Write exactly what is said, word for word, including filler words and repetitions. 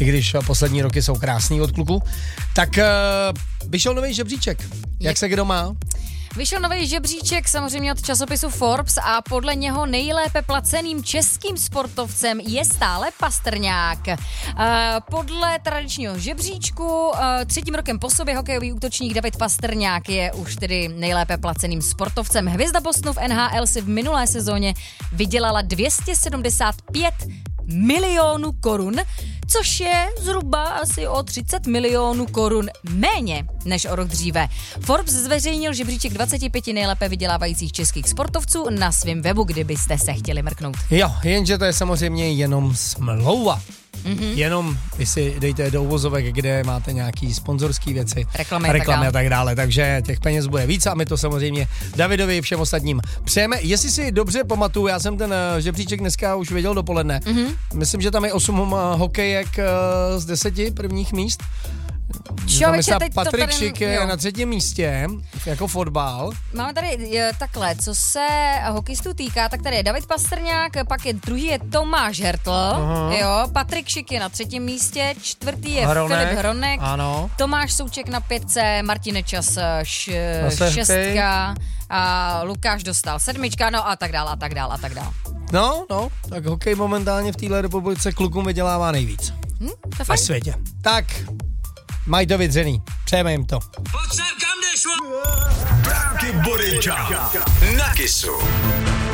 i když poslední roky jsou krásný od kluku. Tak uh, vyšel nový žebříček. Jak se kdo má? Vyšel nový žebříček samozřejmě od časopisu Forbes a podle něho nejlépe placeným českým sportovcem je stále Pastrňák. Podle tradičního žebříčku třetím rokem po sobě hokejový útočník David Pastrňák je už tedy nejlépe placeným sportovcem. Hvězda Bostonu v N H L si v minulé sezóně vydělala dvě stě sedmdesát pět milionů korun, což je zhruba asi o třicet milionů korun méně než o rok dříve. Forbes zveřejnil žebříček dvacet pět nejlépe vydělávajících českých sportovců na svém webu, kdybyste se chtěli mrknout. Jo, jenže to je samozřejmě jenom smlouva. Mm-hmm. Jenom vy si dejte do uvozovek, kde máte nějaký sponzorský věci, reklamy, reklamy tak a tak dále, takže těch peněz bude víc a my to samozřejmě Davidovi i všem ostatním přejeme. Jestli si dobře pamatuju, já jsem ten žebříček dneska už viděl dopoledne, mm-hmm. myslím, že tam je osm hokejek z deseti prvních míst. Člověče, teď Patrik to Šik je na třetím místě, jako fotbal. Máme tady je, takhle, co se hokejistů týká, tak tady je David Pastrňák, pak je druhý je Tomáš Hertl, uh-huh. jo, Patrik Šik je na třetím místě, čtvrtý je Hronek, Filip Hronek, ano. Tomáš Souček na pětce, Martin Nečas š, šestka a Lukáš Dostal sedmička, no a tak dál a tak dál a tak dál. No, no, tak hokej momentálně v téhle republice klukům vydělává nejvíc. Hm, to na světě. Tak, mají to vydřený. Přejeme jim to. Bránky Borinča na Kissu.